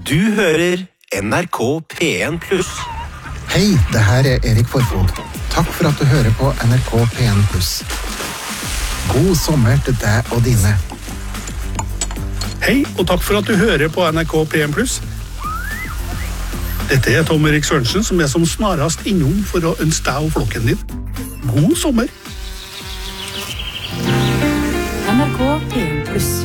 Du hører NRK P1+. Hei, det her Erik Forfod. Takk for at du hører på NRK P1+. God sommer til deg og dine. Hei, og takk for at du hører på NRK P1+. Dette Tom Erik Sørensen, som som snarast innom for å ønske deg og flokken din. God sommer! NRK P1+.